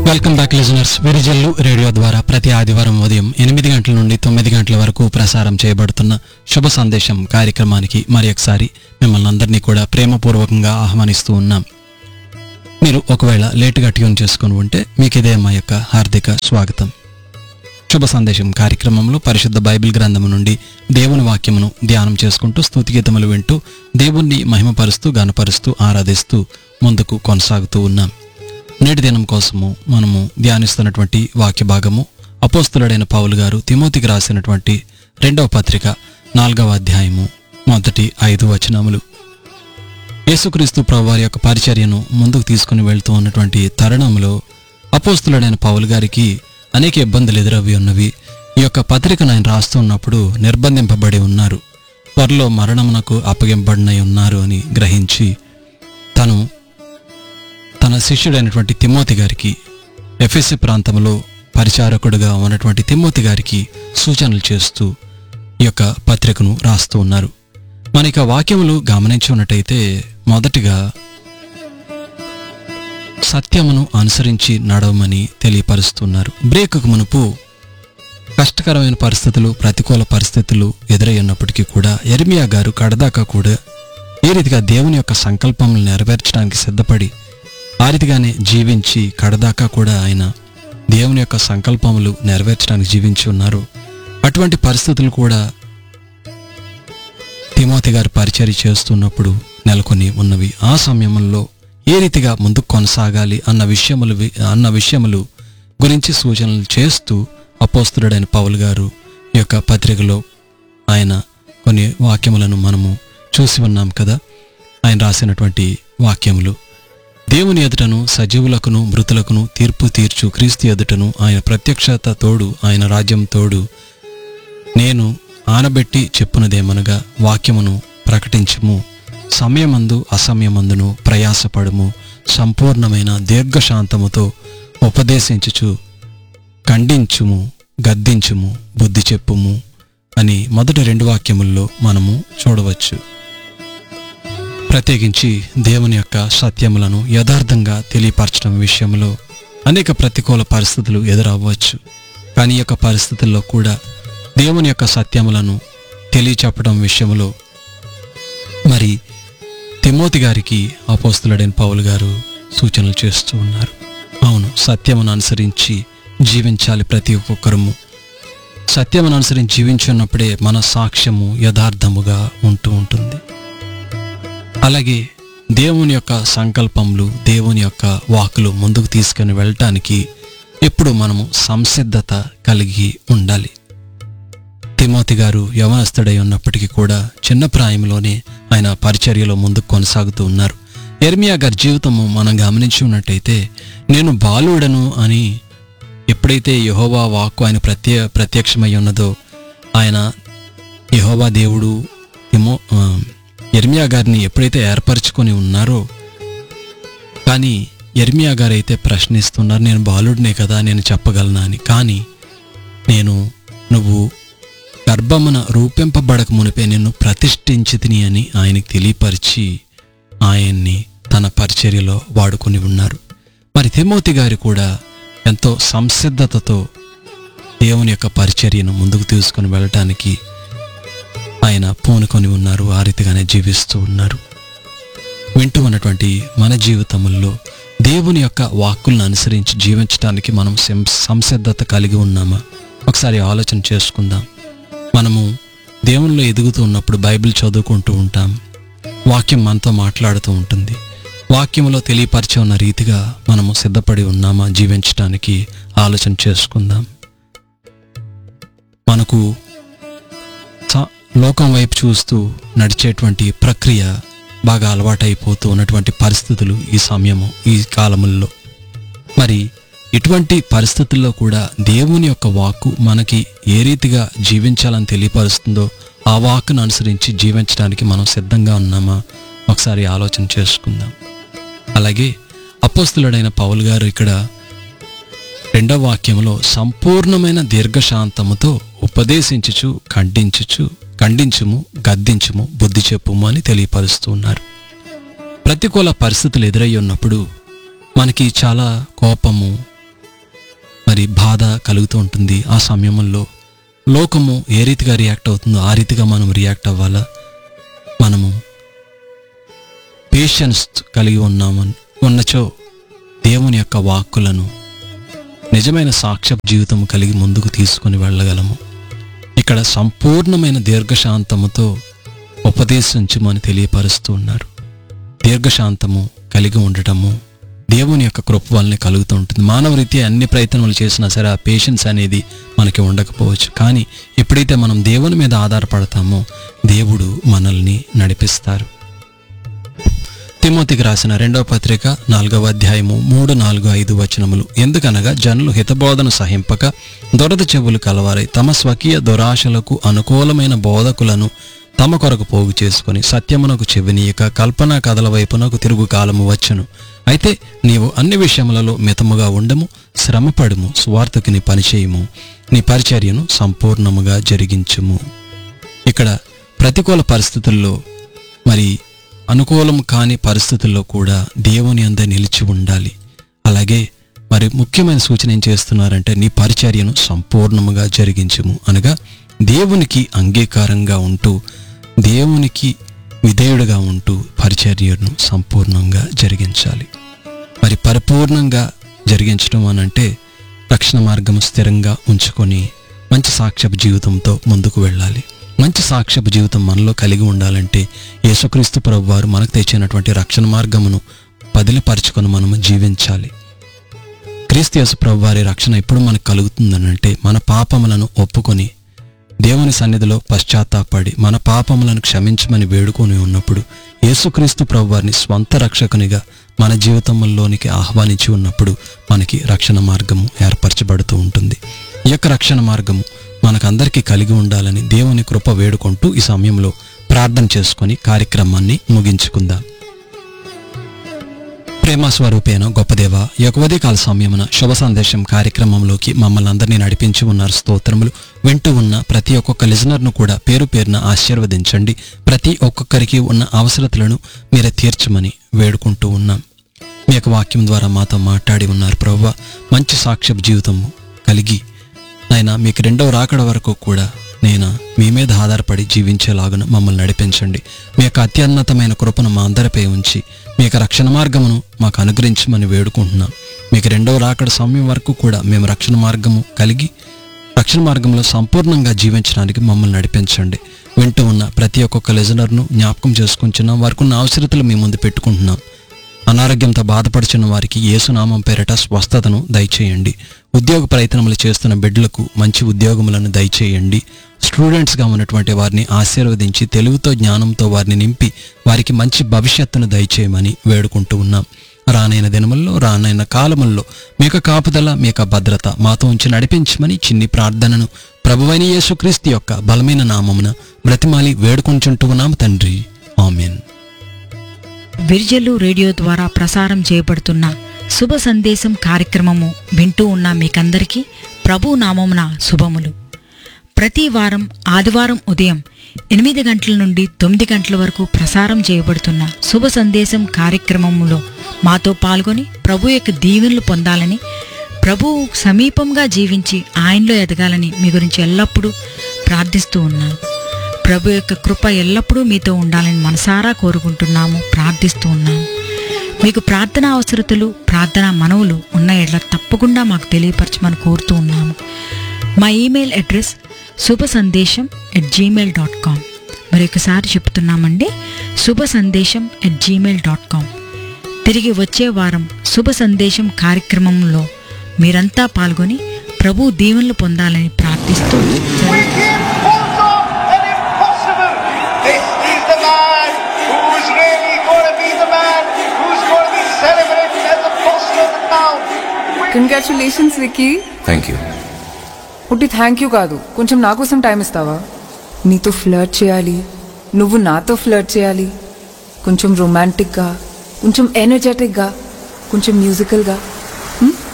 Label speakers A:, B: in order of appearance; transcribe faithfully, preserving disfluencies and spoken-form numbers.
A: Welcome back listeners. Virijallu radio ద్వారా ప్రతి ఆదివారం ఉదయం ఎనిమిది గంటల నుండి తొమ్మిది గంటల వరకు ప్రసారం చేయబడుతున్న శుభ సందేశం కార్యక్రమానికి మరి ఒకసారి మిమ్మల్ని అందరినీ కూడా ప్రేమపూర్వకంగా ఆహ్వానిస్తూ ఉన్నాం. మీరు ఒకవేళ లేటుగా ట్యూన్ చేసుకుని ఉంటే మీకు ఇదే మా యొక్క హార్దిక స్వాగతం. శుభ సందేశం కార్యక్రమంలో పరిశుద్ధ బైబిల్ గ్రంథము నుండి దేవుని వాక్యమును ధ్యానం చేసుకుంటూ స్తుతిగీతములు వింటూ దేవుణ్ణి మహిమపరుస్తూ గణపరుస్తూ ఆరాధిస్తూ ముందుకు కొనసాగుతూ ఉన్నాం. నేటి దినం కోసము మనము ధ్యానిస్తున్నటువంటి వాక్య భాగము అపోస్తులుడైన పౌలు గారు తిమోతికి రాసినటువంటి రెండవ పత్రిక నాలుగవ అధ్యాయము మొదటి ఐదు వచనములు. యేసుక్రీస్తు ప్రభువారి యొక్క పరిచర్యను ముందుకు తీసుకుని వెళ్తూ ఉన్నటువంటి తరుణంలో అపోస్తులుడైన పౌలు గారికి అనేక ఇబ్బందులు ఎదురవి ఉన్నవి. ఈ యొక్క పత్రికను ఆయన రాస్తున్నప్పుడు నిర్బంధింపబడి ఉన్నారు, త్వరలో మరణమునకు అప్పగింపబడినై ఉన్నారు అని గ్రహించి తను తన శిష్యుడైనటువంటి తిమోతి గారికి, ఎఫెసు ప్రాంతంలో పరిచారకుడుగా ఉన్నటువంటి తిమోతి గారికి సూచనలు చేస్తూ ఈ యొక్క పత్రికను రాస్తూ ఉన్నారు. మనకి వాక్యములు గమనించి ఉన్నట్టయితే మొదటిగా సత్యమును అనుసరించి నడవమని తెలియపరుస్తున్నారు. బ్రేకుకు మునుపు కష్టకరమైన పరిస్థితులు, ప్రతికూల పరిస్థితులు ఎదురయ్యున్నప్పటికీ కూడా యెరెమీయా గారు కడదాకా కూడా ఏ రీతిగా దేవుని యొక్క సంకల్పములను నెరవేర్చడానికి సిద్ధపడి ఆ రీతిగానే జీవించి కడదాకా కూడా ఆయన దేవుని యొక్క సంకల్పములు నెరవేర్చడానికి జీవించి ఉన్నారు. అటువంటి పరిస్థితులు కూడా తిమోతి గారు పరిచర్య చేస్తున్నప్పుడు నెలకొని ఉన్నవి. ఆ సమయంలో ఏ రీతిగా ముందుకు కొనసాగాలి అన్న విషయములు అన్న విషయములు గురించి సూచనలు చేస్తూ అపోస్తులుడైన పౌలు గారు ఈ యొక్క పత్రికలో ఆయన కొన్ని వాక్యములను మనము చూసి ఉన్నాం కదా. ఆయన రాసినటువంటి వాక్యములు: దేవుని ఎదుటను సజీవులకును మృతులకును తీర్పు తీర్చు క్రీస్తు ఎదుటను ఆయన ప్రత్యక్షత తోడు, ఆయన రాజ్యం తోడు, నేను ఆనబెట్టి చెప్పునదేమనగా వాక్యమును ప్రకటించుము, సమయమందు అసమయమందును ప్రయాసపడుము, సంపూర్ణమైన దీర్ఘశాంతముతో ఉపదేశించుచు ఖండించుము, గద్దించుము, బుద్ధి చెప్పుము అని మొదటి రెండు వాక్యముల్లో మనము చూడవచ్చు. ప్రత్యేకించి దేవుని యొక్క సత్యములను యథార్థంగా తెలియపరచడం విషయంలో అనేక ప్రతికూల పరిస్థితులు ఎదురవ్వచ్చు. కానీ ఈ యొక్క పరిస్థితుల్లో కూడా దేవుని యొక్క సత్యములను తెలియచెప్పడం విషయంలో మరి తిమోతి గారికి అపోస్తులుడైన పౌలు గారు సూచనలు చేస్తూ ఉన్నారు. అవును, సత్యమును అనుసరించి జీవించాలి. ప్రతి ఒక్కరము సత్యమును అనుసరించి జీవించున్నప్పుడే మన సాక్ష్యము యథార్థముగా ఉంటూ ఉంటుంది. అలాగే దేవుని యొక్క సంకల్పములు, దేవుని యొక్క వాకులు ముందుకు తీసుకుని వెళ్ళటానికి ఎప్పుడు మనము సంసిద్ధత కలిగి ఉండాలి. తిమోతి గారు యవనస్తుడై ఉన్నప్పటికీ కూడా చిన్న ప్రాయంలోనే ఆయన పరిచర్యలో ముందుకు కొనసాగుతూ ఉన్నారు. యెరెమీయా గారి జీవితము మనం గమనించి ఉన్నట్టయితే నేను బాలుడను అని ఎప్పుడైతే యెహోవా వాక్కు ఆయన ప్రత్య ప్రత్యక్షమై ఉన్నదో, ఆయన యెహోవా దేవుడు ఏమో యెరెమీయా గారిని ఎప్పుడైతే ఏర్పరచుకొని ఉన్నారో, కానీ యెరెమీయా గారు అయితే ప్రశ్నిస్తున్నారు, నేను బాలుడినే కదా, నేను చెప్పగలనా అని. కానీ నేను నువ్వు గర్భమున రూపింపబడక మునిపే నిన్ను ప్రతిష్ఠించితిని అని ఆయనకి తెలియపరిచి ఆయన్ని తన పరిచర్యలో వాడుకొని ఉన్నారు. మరి తిమోతి గారు కూడా ఎంతో సంసిద్ధతతో దేవుని యొక్క పరిచర్యను ముందుకు తీసుకుని వెళ్ళటానికి ఆయన పూనుకొని ఉన్నారు. ఆ రీతిగానే జీవిస్తూ ఉన్నారు. వింటూ ఉన్నటువంటి మన జీవితముల్లో దేవుని యొక్క వాక్కులను అనుసరించి జీవించడానికి మనం సంసిద్ధత కలిగి ఉన్నామా? ఒకసారి ఆలోచన చేసుకుందాం. మనము దేవునిలో ఎదుగుతూ ఉన్నప్పుడు బైబిల్ చదువుకుంటూ ఉంటాం, వాక్యం మనతో మాట్లాడుతూ ఉంటుంది. వాక్యంలో తెలియపరిచే ఉన్న రీతిగా మనము సిద్ధపడి ఉన్నామా జీవించడానికి? ఆలోచన చేసుకుందాం. మనకు లోకం వైపు చూస్తూ నడిచేటువంటి ప్రక్రియ బాగా అలవాటైపోతూ ఉన్నటువంటి పరిస్థితులు ఈ సమయము, ఈ కాలముల్లో. మరి ఇటువంటి పరిస్థితుల్లో కూడా దేవుని యొక్క వాక్కు మనకి ఏ రీతిగా జీవించాలని తెలియపరుస్తుందో ఆ వాక్కును అనుసరించి జీవించడానికి మనం సిద్ధంగా ఉన్నామా? ఒకసారి ఆలోచన చేసుకుందాం. అలాగే అపోస్తులుడైన పౌలు గారు ఇక్కడ రెండవ వాక్యంలో సంపూర్ణమైన దీర్ఘశాంతముతో ఉపదేశించుచు ఖండించుచు ఖండించుము, గద్దించుము, బుద్ధి చెప్పుము అని తెలియపరుస్తూ ఉన్నారు. ప్రతికూల పరిస్థితులు ఎదురయ్యి ఉన్నప్పుడు మనకి చాలా కోపము, మరి బాధ కలుగుతూ ఉంటుంది. ఆ సమయంలో లోకము ఏ రీతిగా రియాక్ట్ అవుతుందో ఆ రీతిగా మనం రియాక్ట్ అవ్వాలా. మనము పేషెన్స్ కలిగి ఉన్నామని ఉన్నచో దేవుని యొక్క వాక్కులను నిజమైన సాక్ష్య జీవితం కలిగి ముందుకు తీసుకొని వెళ్ళగలము. ఇక్కడ సంపూర్ణమైన దీర్ఘశాంతముతో ఉపదేశించమని తెలియపరుస్తూ ఉన్నారు. దీర్ఘశాంతము కలిగి ఉండటము దేవుని యొక్క కృప వల్లనే కలుగుతూ ఉంటుంది. మానవ రీత్యా అన్ని ప్రయత్నములు చేసినా సరే ఆ పేషెన్స్ అనేది మనకి ఉండకపోవచ్చు. కానీ ఎప్పుడైతే మనం దేవుని మీద ఆధారపడతామో దేవుడు మనల్ని నడిపిస్తారు. తిమోతికి రాసిన రెండవ పత్రిక నాలుగవ అధ్యాయము మూడు నాలుగు ఐదు వచనములు. ఎందుకనగా జనులు హితబోధన సహింపక దొరద చెవులు కలవారై తమ స్వకీయ దురాశలకు అనుకూలమైన బోధకులను తమ కొరకు పోగు చేసుకుని సత్యమునకు చెవినీయక కల్పనా కథల వైపునకు తిరుగు కాలము వచ్చును. అయితే నీవు అన్ని విషయములలో మితముగా ఉండము, శ్రమపడుము, స్వార్థకు నీ పనిచేయము, నీ పరిచర్యను సంపూర్ణముగా జరిగించుము. ఇక్కడ ప్రతికూల పరిస్థితుల్లో మరి అనుకూలం కాని పరిస్థితుల్లో కూడా దేవుని అందే నిలిచి ఉండాలి. అలాగే మరి ముఖ్యమైన సూచన ఏం చేస్తున్నారంటే నీ పరిచర్యను సంపూర్ణముగా జరిగించుము అనగా దేవునికి అంగీకారంగా ఉంటూ దేవునికి విధేయుడుగా ఉంటూ పరిచర్యను సంపూర్ణంగా జరిగించాలి. మరి పరిపూర్ణంగా జరిగించడం అనంటే రక్షణ మార్గము స్థిరంగా ఉంచుకొని మంచి సాక్ష్యపు జీవితంతో ముందుకు వెళ్ళాలి. మంచి సాక్ష్యపు జీవితం మనలో కలిగి ఉండాలంటే యేసుక్రీస్తు ప్రభువారు మనకు తెచ్చినటువంటి రక్షణ మార్గమును బదిలిపరుచుకొని మనము జీవించాలి. క్రీస్తు యేసు ప్రభువారి రక్షణ ఎప్పుడు మనకు కలుగుతుందనంటే మన పాపములను ఒప్పుకొని దేవుని సన్నిధిలో పశ్చాత్తాపడి మన పాపములను క్షమించమని వేడుకొని ఉన్నప్పుడు యేసుక్రీస్తు ప్రభువారిని స్వంత రక్షకునిగా మన జీవితంలోనికి ఆహ్వానించి ఉన్నప్పుడు మనకి రక్షణ మార్గము ఏర్పరచబడుతూ ఉంటుంది. ఈ యొక్క రక్షణ మార్గము మనకందరికీ కలిగి ఉండాలని దేవుని కృప వేడుకుంటూ ఈ సమయంలో ప్రార్థన చేసుకొని కార్యక్రమాన్ని ముగించుకుందాం. ప్రేమ స్వరూపేణ గొప్ప దేవ, ఈ యొక్క ఉదయకాల సమయమున శుభ సందేశం కార్యక్రమంలోకి మమ్మల్ని అందరినీ నడిపించి ఉన్నారు. స్తోత్రములు. వింటూ ఉన్న ప్రతి ఒక్కొక్క లిజనర్ను కూడా పేరు పేరున ఆశీర్వదించండి. ప్రతి ఒక్కొక్కరికి ఉన్న అవసరతలను మీరే తీర్చమని వేడుకుంటూ ఉన్నాం. మీ యొక్క వాక్యం ద్వారా మాతో మాట్లాడి ఉన్నారు ప్రభువా. మంచి సాక్ష్యపు జీవితము కలిగి నాయన మీకు రెండవ రాకడ వరకు కూడా నేను మీ మీద ఆధారపడి జీవించేలాగున మమ్మల్ని నడిపించండి. మీ యొక్క అత్యున్నతమైన కృపను మా అందరిపై ఉంచి మీ యొక్క రక్షణ మార్గమును మాకు అనుగ్రహించమని వేడుకుంటున్నాం. మీకు రెండవ రాకడ సమయం వరకు కూడా మేము రక్షణ మార్గము కలిగి రక్షణ మార్గంలో సంపూర్ణంగా జీవించడానికి మమ్మల్ని నడిపించండి. వింటూ ఉన్న ప్రతి ఒక్కొక్క లిజనర్ను జ్ఞాపకం చేసుకుంటున్నాం. వారికి ఉన్న అవసరతలు మీ ముందు పెట్టుకుంటున్నాం. అనారోగ్యంతో బాధపడుచున్న వారికి యేసునామం పేరట స్వస్థతను దయచేయండి. ఉద్యోగ ప్రయత్నములు చేస్తున్న బిడ్డలకు మంచి ఉద్యోగములను దయచేయండి. స్టూడెంట్స్గా ఉన్నటువంటి వారిని ఆశీర్వదించి తెలివితో జ్ఞానంతో వారిని నింపి వారికి మంచి భవిష్యత్తును దయచేయమని వేడుకుంటూ ఉన్నాం. రానైన దినముల్లో రానైన కాలముల్లో మీకు కాపుదల మీకు భద్రత మాతో ఉంచి నడిపించమని చిన్ని ప్రార్థనను ప్రభువైన యేసుక్రీస్తు యొక్క బలమైన నామమున బ్రతిమాలి వేడుకుంటుంటూ ఉన్నాం తండ్రి. ఆమేన్.
B: విర్జలు రేడియో ద్వారా ప్రసారం చేయబడుతున్న శుభ సందేశం కార్యక్రమము వింటూ ఉన్న మీకందరికీ ప్రభు నామమున శుభములు. ప్రతి వారం ఆదివారం ఉదయం ఎనిమిది గంటల నుండి తొమ్మిది గంటల వరకు ప్రసారం చేయబడుతున్న శుభ సందేశం కార్యక్రమంలో మాతో పాల్గొని ప్రభు యొక్క దీవెనలు పొందాలని, ప్రభువు సమీపంగా జీవించి ఆయనలో ఎదగాలని మీ గురించి ఎల్లప్పుడూ ప్రార్థిస్తూ ఉన్నాను. ప్రభు యొక్క కృప ఎల్లప్పుడూ మీతో ఉండాలని మనసారా కోరుకుంటున్నాము, ప్రార్థిస్తూ ఉన్నాము. మీకు ప్రార్థన అవసరతలు ప్రార్థన మనవులు ఉన్న ఎడ్ల తప్పకుండా మాకు తెలియపరచమని కోరుతూ ఉన్నాము. మా ఈమెయిల్ అడ్రస్ శుభ సందేశం ఎట్ జీమెయిల్ డాట్ కామ్. మరొకసారి చెప్తున్నామండి, శుభ సందేశం ఎట్ జీమెయిల్ డాట్ కామ్. తిరిగి వచ్చే వారం శుభ సందేశం కార్యక్రమంలో మీరంతా పాల్గొని ప్రభు దీవెనలు పొందాలని ప్రార్థిస్తూ
C: కంగ్రాచులేషన్స్ విక్కీ.
D: Thank you.
C: ఉట్టి థ్యాంక్ యూ కాదు, కొంచెం నా కోసం టైం ఇస్తావా? నీతో ఫ్లర్ట్ చేయాలి, నువ్వు నాతో ఫ్లర్ట్ చేయాలి. కొంచెం రొమాంటిక్గా, కొంచెం ఎనర్జెటిక్గా, కొంచెం మ్యూజికల్గా.